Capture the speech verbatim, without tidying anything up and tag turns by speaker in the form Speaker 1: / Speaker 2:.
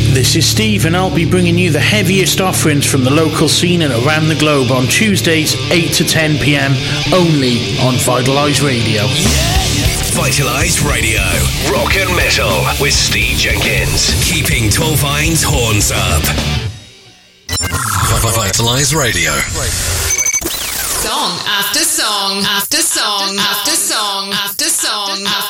Speaker 1: This is Steve, and I'll be bringing you the heaviest offerings from the local scene and around the globe on Tuesdays, eight to ten p.m, only on Vitalise Radio.
Speaker 2: Vitalise Radio, rock and metal with Steve Jenkins, keeping twelve Iron's horns up. Vitalise Radio.
Speaker 3: Song after song after song after song after song after